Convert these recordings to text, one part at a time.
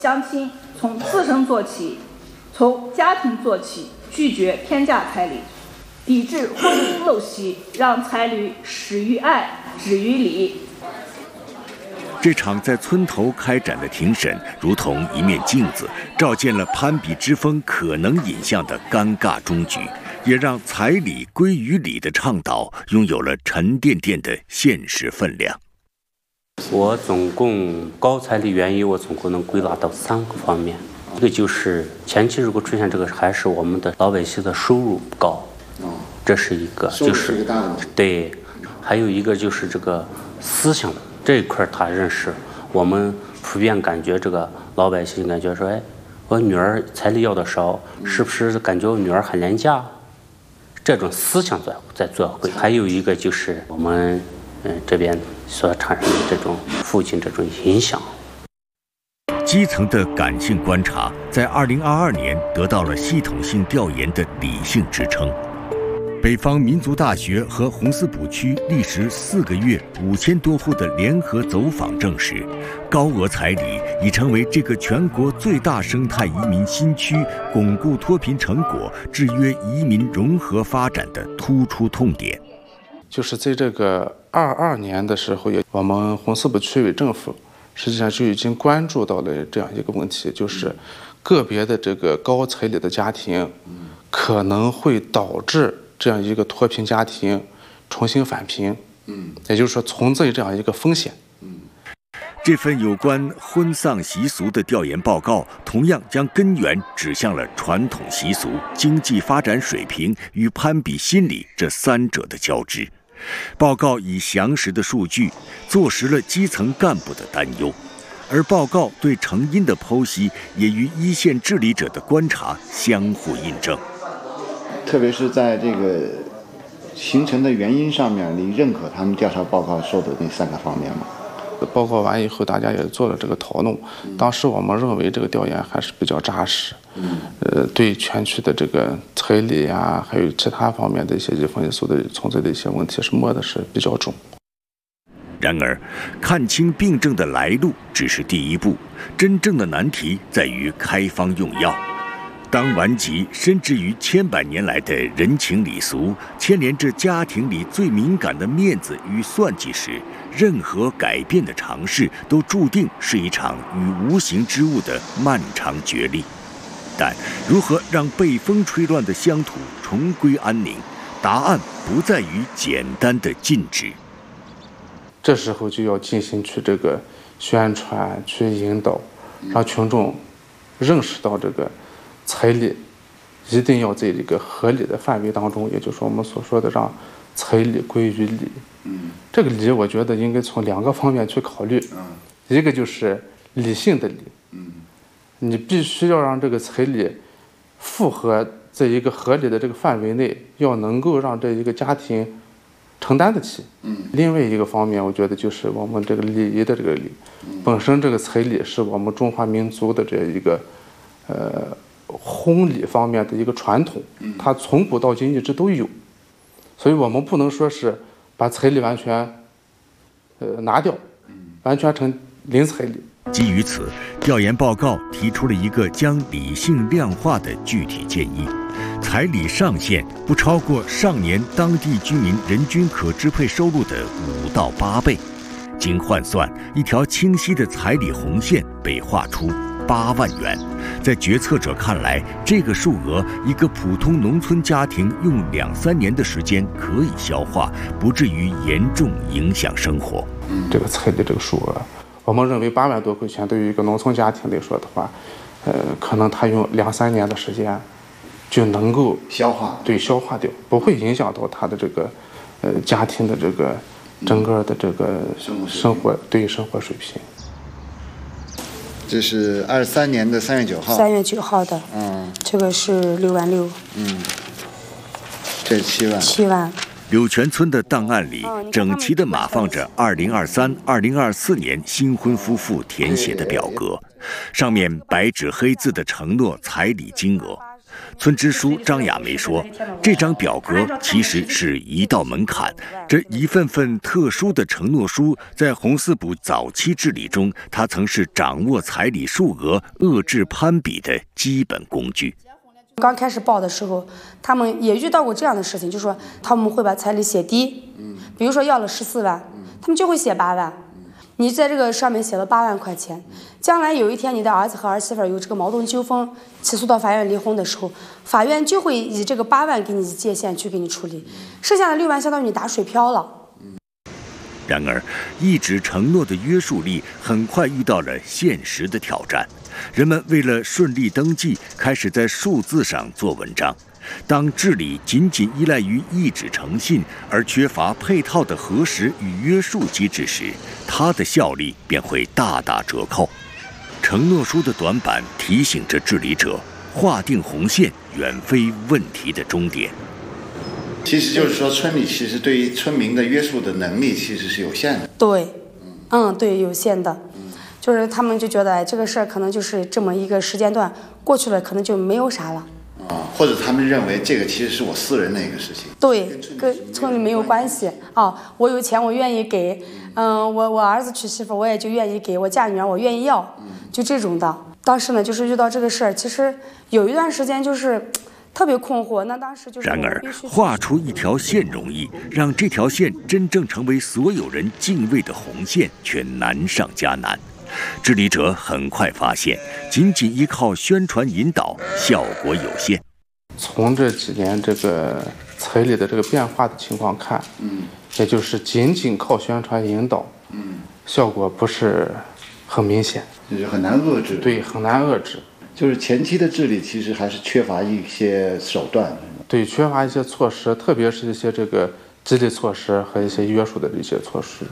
相亲从自身做起，从家庭做起，拒绝天价彩礼，抵制婚姻陋习，让彩礼始于爱，止于礼。 这场在村头开展的庭审，如同一面镜子，照见了攀比之风可能引向的尴尬终局，也让彩礼归于礼的倡导拥有了沉甸甸的现实分量。 我总共高彩礼原因，我总共能归纳到3个方面。一个就是前期如果出现这个，还是我们的老百姓的收入不高，这是一个，就是对，还有一个就是这个思想这一块，他认识我们普遍感觉这个老百姓感觉说，哎，我女儿彩礼要的少，是不是感觉我女儿很廉价？这种思想在做会。还有一个就是我们这边所产生的这种父亲这种影响。 基层的感性观察在2022年得到了系统性调研的理性支撑。北方民族大学和红四堡区历时4个月5000多户的联合走访证实，高额彩礼已成为这个全国最大生态移民新区巩固脱贫成果、制约移民融合发展的突出痛点。 就是在这个22年的时候，我们红四堡区委政府实际上就已经关注到了这样一个问题，就是个别的这个高彩礼的家庭可能会导致这样一个脱贫家庭重新返贫，也就是说存在这样一个风险。 这份有关婚丧习俗的调研报告，同样将根源指向了传统习俗、经济发展水平与攀比心理这3者的交织。报告以详实的数据坐实了基层干部的担忧，而报告对成因的剖析也与一线治理者的观察相互印证。 特别是在这个形成的原因上面，你认可他们调查报告说的那3个方面吗？ 报告完以后，大家也做了这个讨论。当时我们认为这个调研还是比较扎实，对全区的这个彩礼啊，还有其他方面的一些结婚因素的存在的一些问题是摸的是比较重。 然而，看清病症的来路只是第一步，真正的难题在于开方用药。当顽疾深植于千百年来的人情礼俗，牵连着家庭里最敏感的面子与算计时，任何改变的尝试都注定是一场与无形之物的漫长角力。但如何让被风吹乱的乡土重归安宁，答案不在于简单的禁止。 这时候就要进行去这个宣传，去引导，让群众认识到这个彩礼一定要在这个合理的范围当中，也就是我们所说的让彩礼归于礼。这个礼我觉得应该从2个方面去考虑，一个就是理性的礼，你必须要让这个彩礼符合在一个合理的这个范围内，要能够让这一个家庭承担得起。另外一个方面，我觉得就是我们这个礼仪的这个礼，本身这个彩礼是我们中华民族的这一个婚礼方面的一个传统，它从古到今一直都有，所以我们不能说是把彩礼完全拿掉，完全成零彩礼。 基于此，调研报告提出了一个将理性量化的具体建议：彩礼上限不超过上年当地居民人均可支配收入的5到8倍。经换算，一条清晰的彩礼红线被画出8万元。在决策者看来，这个数额一个普通农村家庭用2-3年的时间可以消化，不至于严重影响生活。 这个彩礼这个数额，我们认为8万多块钱对于一个农村家庭来说的话，可能他用2-3年的时间就能够消化掉，不会影响到他的这个家庭的这个整个的这个生活水平。 这是23年的3月9号。 3月9号的。这个是6万6。 这是7万。 7万。 柳泉村的档案里，整齐地码放着2023、2024年新婚夫妇填写的表格，上面白纸黑字地承诺彩礼金额。 村支书张亚梅说，这张表格其实是一道门槛，这一份份特殊的承诺书，在红四部早期治理中，它曾是掌握彩礼数额、遏制攀比的基本工具。 刚开始报的时候，他们也遇到过这样的事情，就是说他们会把彩礼写低，比如说要了14万，他们就会写8万。你在这个上面写了8万块钱，将来有一天你的儿子和儿媳妇有这个矛盾纠纷，起诉到法院离婚的时候，法院就会以这个8万给你界限去给你处理，剩下的6万相当于你打水漂了。 然而，一纸承诺的约束力很快遇到了现实的挑战。人们为了顺利登记，开始在数字上做文章。当治理仅仅依赖于一纸诚信，而缺乏配套的核实与约束机制时，它的效力便会大打折扣。承诺书的短板提醒着治理者，划定红线远非问题的终点。 其实就是说，村里其实对于村民的约束的能力其实是有限的。 对，对，有限的。就是他们就觉得，这个事儿可能就是这么一个时间段过去了，可能就没有啥了。 或者他们认为这个其实是我私人的一个事情。 对，跟村里没有关系啊。我有钱，我愿意给。我儿子娶媳妇，我也就愿意给；我嫁女儿，我愿意要。就这种的。当时呢，就是遇到这个事儿，其实有一段时间就是特别困惑。那当时就是。 然而，画出一条线容易，让这条线真正成为所有人敬畏的红线，却难上加难。治理者很快发现，仅仅依靠宣传引导效果有限。 从这几年这个彩礼的这个变化的情况看，也就是仅仅靠宣传引导，效果不是很明显， 就是很难遏制。 对，很难遏制。 就是前期的治理其实还是缺乏一些手段。 对，缺乏一些措施，特别是一些这个激励措施和一些约束的一些措施。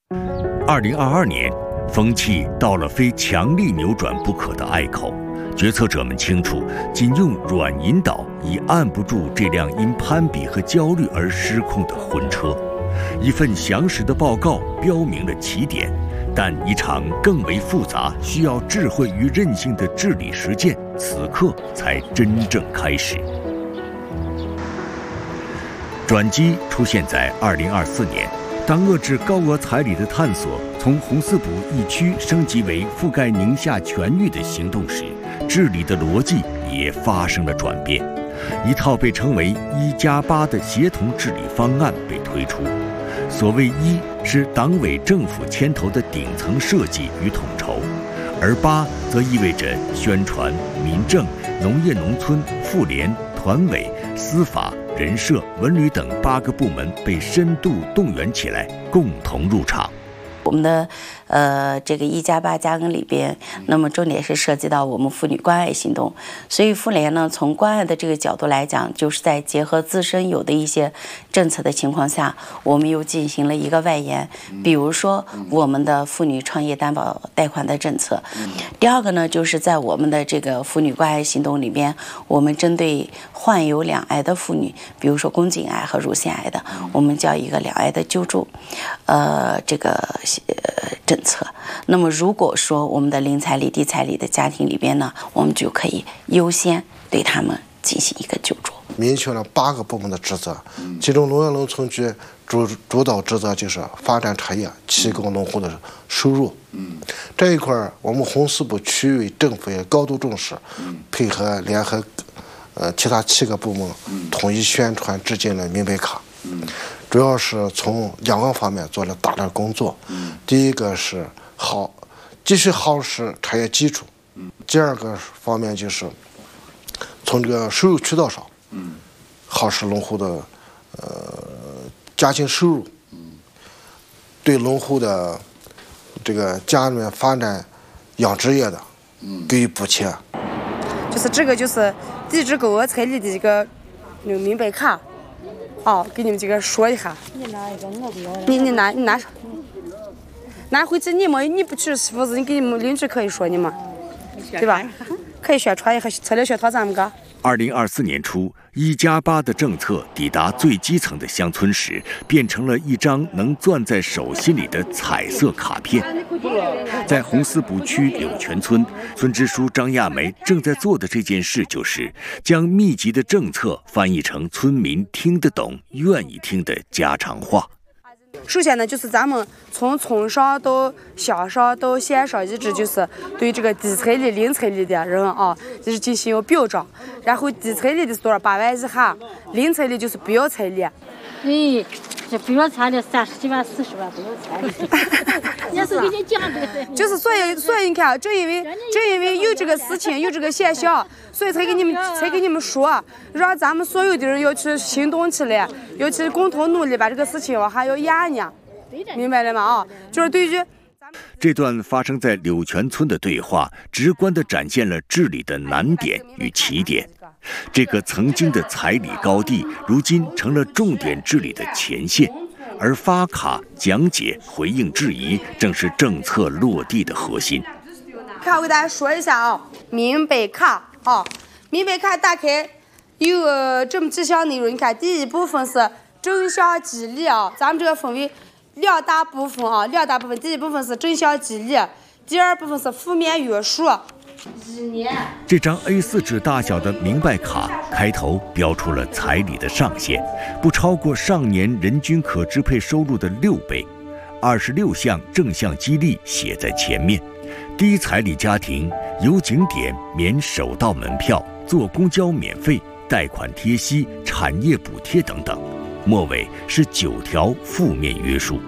2022年。风气到了非强力扭转不可的隘口，决策者们清楚，仅用软引导已按不住这辆因攀比和焦虑而失控的婚车。一份详实的报告标明了起点，但一场更为复杂、需要智慧与韧性的治理实践，此刻才真正开始。转机出现在2024年。当遏制高额彩礼的探索从红四部一区升级为覆盖宁夏全域的行动时，治理的逻辑也发生了转变。一套被称为1+8的协同治理方案被推出。所谓1是党委政府牵头的顶层设计与统筹，而8则意味着宣传、民政、农业农村、妇联、团委、司法、人社、文旅等8个部门被深度动员起来，共同入场。 我们的这个1+8加更里边，那么重点是涉及到我们妇女关爱行动，所以妇联呢，从关爱的这个角度来讲，就是在结合自身有的一些政策的情况下，我们又进行了一个外延，比如说我们的妇女创业担保贷款的政策。第二个呢，就是在我们的这个妇女关爱行动里边，我们针对患有两癌的妇女，比如说宫颈癌和乳腺癌的，我们叫一个两癌的救助，这个政策。那么如果说我们的零彩礼、低彩礼的家庭里边呢，我们就可以优先对他们进行一个救助。 明确了8个部门的职责，其中农业农村局主导职责就是发展产业，提高农户的收入。这一块我们红四部区域政府也高度重视，配合联合其他7个部门统一宣传制定了明白卡。主要是从2个方面做了大量工作。第一个是继续夯实产业基础。第二个方面就是从这个收入渠道上，夯实农户的家庭收入，对农户的这个家里面发展养殖业的给予补贴。 就是这个就是地质高额彩礼的一个明白卡。给你们几个说一下。你拿一个，我不要。你拿回去你不娶媳妇子，你给你们邻居可以说你们，对吧？可以宣传一下，策略宣传咱们个。 2024年初，1+8的政策抵达最基层的乡村时，变成了一张能攥在手心里的彩色卡片。 在红丝补区柳泉村，村支书张亚梅正在做的这件事，就是将密集的政策翻译成村民听得懂、愿意听的家常话。 首先呢，就是咱们从村上到乡上到县上，一直就是对这个低彩礼、零彩礼的人啊，就是进行表彰。然后低彩礼的是多少？8万以下，零彩礼就是不要彩礼。 这不要彩礼30几万、40万不要彩礼。也是给你讲这个。 就是所以你看，正因为有这个事情，有这个现象，所以才给你们说，让咱们所有的人要去行动起来，要去共同努力把这个事情往下要压呢，明白了吗？啊，就是对于。 这段发生在柳泉村的对话，直观地展现了治理的难点与起点。这个曾经的彩礼高地，如今成了重点治理的前线，而发卡、讲解、回应质疑，正是政策落地的核心。 看，我给大家说一下啊，明白卡啊，明白卡打开有这么几项内容。你看，第一部分是正向激励啊，咱们这个分为两大部分啊，第一部分是正向激励，第二部分是负面约束。 这张 A4 纸大小的明白卡开头标出了彩礼的上限，不超过上年人均可支配收入的6倍，26项正向激励写在前面。低彩礼家庭游景点免首道门票，坐公交免费，贷款贴息、产业补贴等等。末尾是9条负面约束。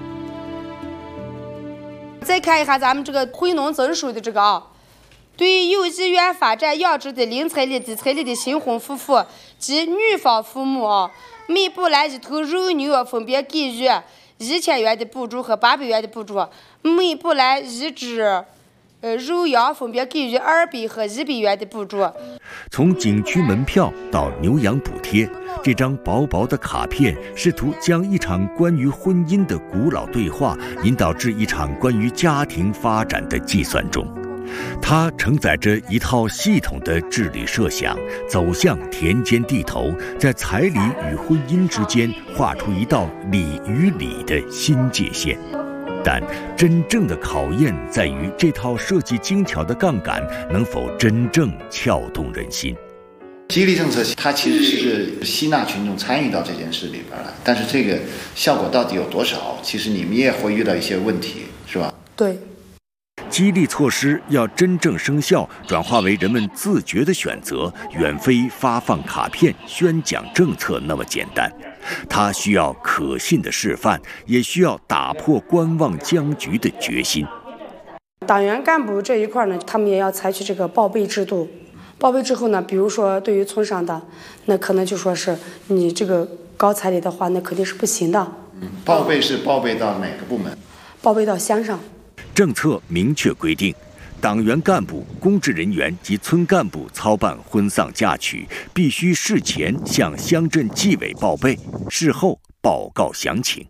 再看一下咱们这个回农增收的这个啊，对有意愿发展养殖的零彩礼、低彩礼的新婚夫妇及女方父母啊，每捕来1头肉牛分别给予1000元的补助和800元的补助，每捕来1只肉羊分别给予200和100元的补助。 从景区门票到牛羊补贴，这张薄薄的卡片试图将一场关于婚姻的古老对话引导至一场关于家庭发展的计算中。它承载着一套系统的治理设想，走向田间地头，在彩礼与婚姻之间画出一道礼与理的新界限。但真正的考验在于这套设计精巧的杠杆能否真正撬动人心。 激励政策它其实是吸纳群众参与到这件事里边了，但是这个效果到底有多少，其实你们也会遇到一些问题，是吧？ 对。 激励措施要真正生效，转化为人们自觉的选择，远非发放卡片、宣讲政策那么简单。它需要可信的示范，也需要打破观望僵局的决心。 党员干部这一块呢，他们也要采取这个报备制度。报备之后呢，比如说对于村上的，那可能就说是你这个高彩礼的话，那肯定是不行的。 报备是报备到哪个部门？ 报备到乡上。 政策明确规定，党员干部、公职人员及村干部操办婚丧嫁娶，必须事前向乡镇纪委报备，事后报告详情。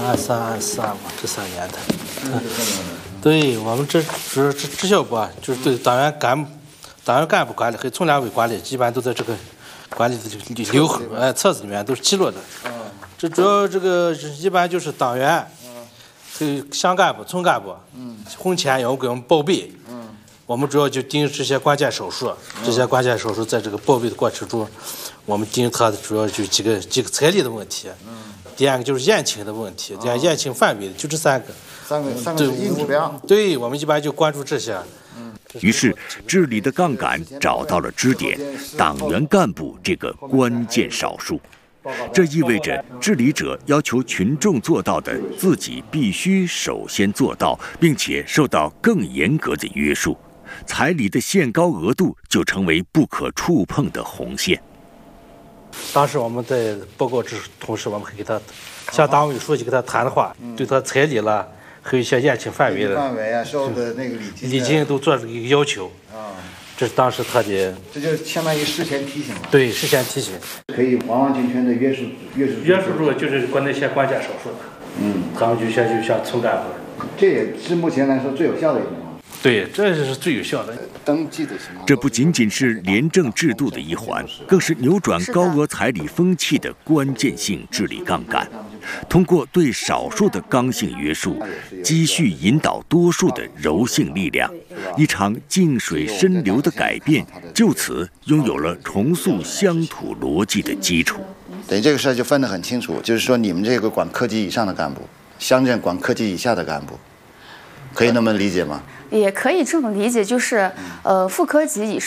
23、24嘛，这3年的。对我们这支校部就是对党员干部管理和村两委管理，基本上都在这个管理的这个册子里面都是记录的。这主要这个一般就是党员。乡干部、村干部，婚前要给我们报备，我们主要就盯这些关键手术，这些关键手术在这个报备的过程中，我们盯它的主要就几个彩礼的问题，第二个就是宴请的问题，第二宴请范围就这3个， 三个是硬指标。 对，我们一般就关注这些。 于是，治理的杠杆找到了支点，党员干部这个关键少数。这意味着治理者要求群众做到的，自己必须首先做到，并且受到更严格的约束。彩礼的限高额度就成为不可触碰的红线。 当时我们在报告之同时，我们会给他向党委书记给他谈的话，对他彩礼了，还有一些宴请范围啊，收的那个礼金都做了一个要求。这是当时他的， 这就相当于事前提醒了。 对，事前提醒， 可以完完全全的约束住， 就是国内些关键手术的。他们就像村干部， 这也是目前来说最有效的一种。 对，这是最有效的。 登记的情况。 这不仅仅是廉政制度的一环，更是扭转高额彩礼风气的关键性治理杠杆。 通过对少数的刚性约束，积蓄引导多数的柔性力量，一场静水深流的改变就此拥有了重塑乡土逻辑的基础。 等于这个事儿就分得很清楚，就是说你们这个管科级以上的干部，乡镇管科级以下的干部，可以那么理解吗？ 也可以这么理解，就是副科级以上。